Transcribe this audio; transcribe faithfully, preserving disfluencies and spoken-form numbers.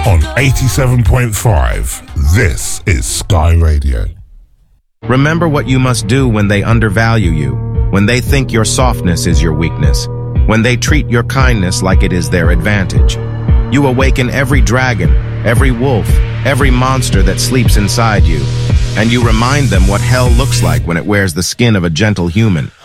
On eighty-seven point five, this is Sky Radio. Remember what you must do when they undervalue you, when they think your softness is your weakness, when they treat your kindness like it is their advantage. You awaken every dragon, every wolf, every monster that sleeps inside you, and you remind them what hell looks like when it wears the skin of a gentle human.